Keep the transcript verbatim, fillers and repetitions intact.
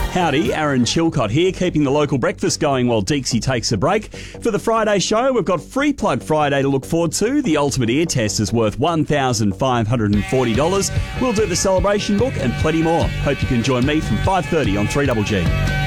Howdy, Aaron Chilcott here, keeping the local breakfast going while Deeksy takes a break. For the Friday show, we've got Free Plug Friday to look forward to. The ultimate ear test is worth one thousand five hundred forty dollars. We'll do the celebration book and plenty more. Hope you can join me from five thirty on three G G.